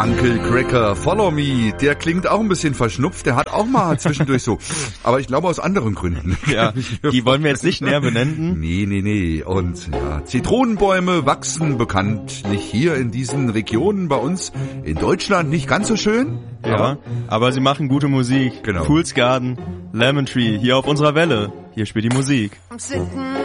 Uncle Cracker, Follow Me, der klingt auch ein bisschen verschnupft, der hat auch mal zwischendurch so, aber ich glaube aus anderen Gründen. Ja, die wollen wir jetzt nicht näher benennen. Nee. Und ja, Zitronenbäume wachsen bekanntlich hier in diesen Regionen bei uns in Deutschland nicht ganz so schön. Ja, aber sie machen gute Musik. Genau. Fool's Garden, Lemon Tree, hier auf unserer Welle. Hier spielt die Musik.